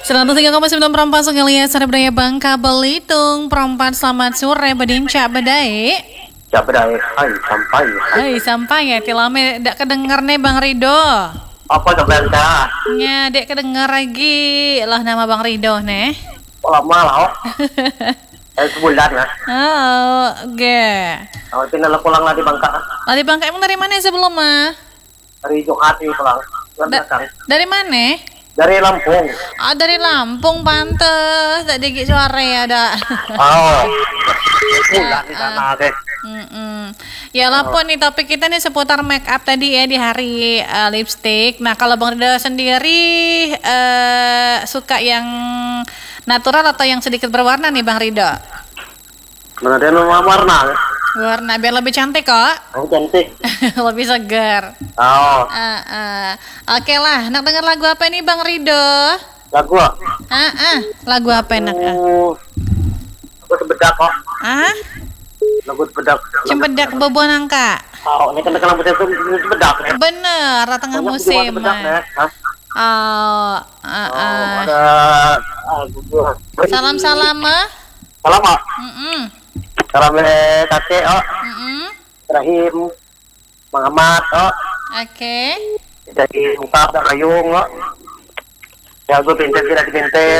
103,9 perempat sekalian Sarap Daya Bangka Belitung. Perempat selamat sore Badin Cak Badai. Cak Badai, hai sampai ya tilame dak kedenger nih Bang Rido. Apa sebenarnya? Ya dek kedenger lagi lah nama Bang Rido nih. Lama lah. Sebulan ya. Oh, oke. Kalau tinggal pulang lagi Bangka. Lagi Bangka emang dari mana sebelum Dari Jumat pulang. Dari mana? Dari Lampung. Ah, dari Lampung pantes. Tak dikit suara ya, dak. Oh. Pulang di sana deh. Ya lapor nih topik kita nih seputar make up tadi ya di hari lipstick. Nah kalau Bang Rido sendiri suka yang natural atau yang sedikit berwarna nih Bang Rido? Kemudian warna. Warna biar lebih cantik kok. Oh cantik. Lebih segar. Oh. Oke lah, nak dengar lagu apa nih Bang Rido? Lagu? Lagu apa enak? Lagu sebedak kok. Lagu sebedak. Cempedak Bobo Nangka. Oh, ini kan lampu itu sebedak ya. Bener, tengah musim. Oh, ada salam-salam mah. Salam mak. Salam kakek Ibrahim Muhammad Oke. Jadi ungkap dan kayung ya gue pintet tidak dipintet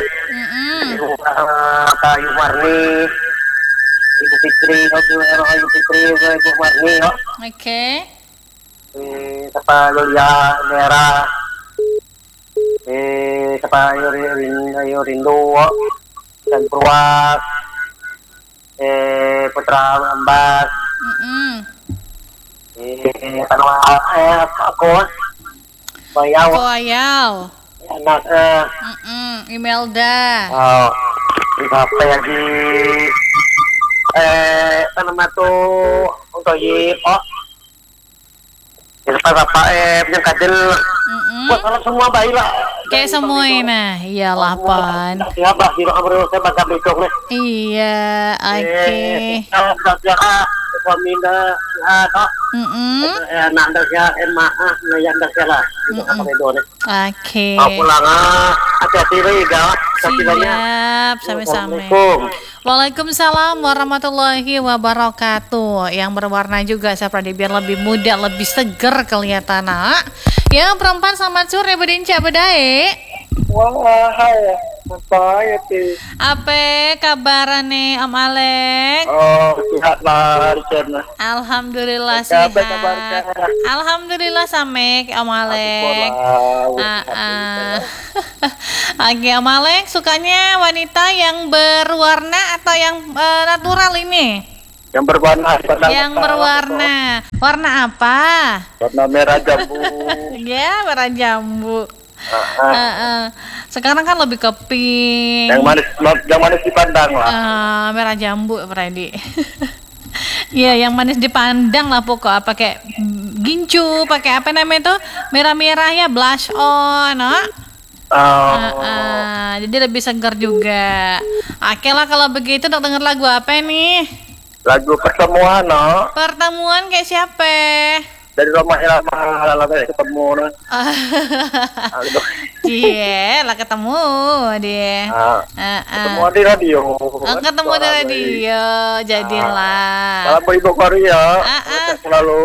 kayu Marni Ibu Fitri Ibu Fitri Ibu Marni Oke. apa Yulia Merah apa Ayu Rindu dan Purwas Putra Ambas aku Koyal anak Imelda apa yang di apa nama tuh untuk apa yang kadel buat salam semua baik lah kayak semua nah iyalah pan ya bah di kamar saya baca besok nih iya oke suaminya nandasnya nandasnya lah oke pulang hati-hati ya siap sampai-sampai. Waalaikumsalam warahmatullahi wabarakatuh. Yang berwarna juga seperti biar lebih muda, lebih seger kelihatan nak. Ya perempuan selamat sore Badin Cak Badai. Wah, hai. Apa kabar nih Om Alek? Oh, sehat lah Richard. Alhamdulillah sehat. Alhamdulillah samek Om Alek. Oke Om Alek sukanya wanita yang berwarna atau yang natural ini? Yang berwarna. Yang berwarna. Warna apa? Warna merah jambu. Ya merah jambu. Sekarang kan lebih ke pink. Yang manis dipandang lah. Merah jambu, Freddy. Iya, yang manis dipandang lah pokok. Pakai gincu, pakai apa namanya tuh? Merah-merah ya, blush on, jadi lebih segar juga. Oke lah kalau begitu, dok denger lagu apa nih? Lagu pertemuan, Pertemuan kayak siapa? Dari rumah lama ketemu Iya lah ketemu dia ketemu di radio ketemu di radio jadilah kalau ibu Korea selalu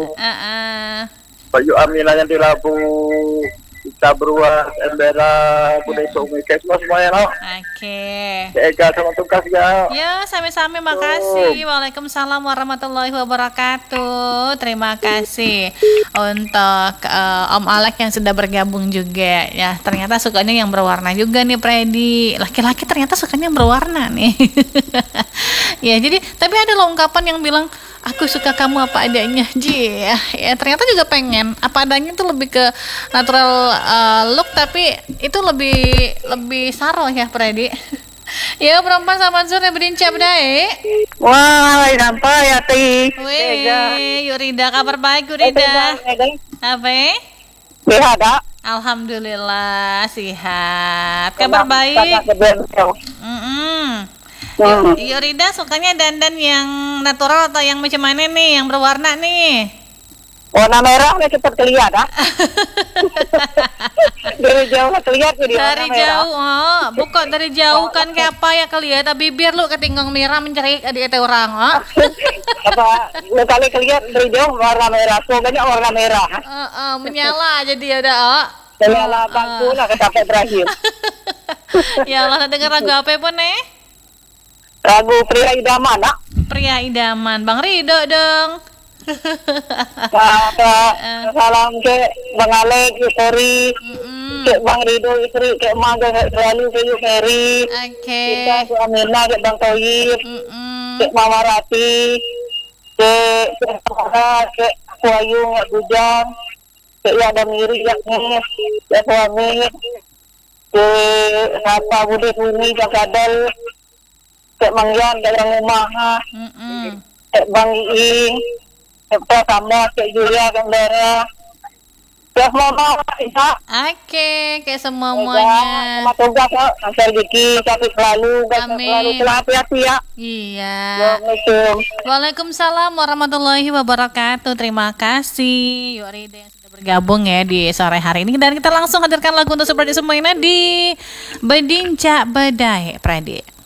Bayu Aminah yang di Labu kita beruas Embera Bude Sungai semuanya oke Ega sama tugas ya sami-sami makasih. Waalaikumsalam warahmatullahi wabarakatuh. Terima kasih untuk Om Alek yang sudah bergabung juga ya. Ternyata sukanya yang berwarna juga nih Freddy. Laki-laki ternyata sukanya berwarna nih. Ya jadi tapi ada loh ungkapan yang bilang aku suka kamu apa adanya. Ya ternyata juga pengen apa adanya itu lebih ke natural look tapi itu lebih saro ya Freddy. Ya perempuan sama sore Badin Cak Badai. Wah sampai ya Ti. Yurida kabar baik Yurida. Apa? Sehat alhamdulillah sehat. Kabar baik. Yurida sukanya dandan yang natural atau yang macam mana nih? Yang berwarna nih? Warna merah nih cepat kelihatan. Dari jauh kelihatan jadi warna Dari merah. jauh, bukan dari jauh kan kayak apa ya kelihatan bibir lu ketinggang merah mencerik di itu orang, Apa lu kali kelihatan dari jauh warna merah. Pokoknya warna merah. menyala jadi ada, Menyala bangku lah sampai terakhir. Ya Allah, denger lagu apa pun nih? Lagu Pria Idaman, nak. Pria Idaman, Bang Rido dong. Salam ke Bang Alek, Istri, ke Bang Rido, Istri, ke Mangga, ke selalu ke Yuseri, Oke. kita ke Amina, ke Bang Toyib, ke Mama Rati, ke Sarah, ke Kuayu, ke Bujang, ke Yada Miri, ke Suami, ke Napa Budi Kuni, ke Kadal, ke Mangyan, ke Yang Umaha, ke Bang Iing, ke Sama, ke Julia, ke Dara, ke Mama, Isa. Oke, kayak semuanya. Sama tugas, sampai Diki, tapi selalu, Amin. selalu hati-hati ya. Iya. Assalamualaikum. Waalaikumsalam warahmatullahi wabarakatuh. Terima kasih Yuk Rida yang sudah bergabung ya di sore hari ini. Dan kita langsung hadirkan lagu untuk seperti semuanya di Bedinca Badai Prade.